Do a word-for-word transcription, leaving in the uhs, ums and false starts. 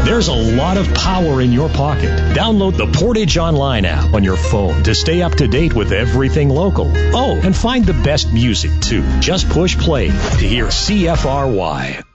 There's a lot of power in your pocket. Download the Portage Online app on your phone to stay up to date with everything local. Oh, and find the best music, too. Just push play to hear C F R Y.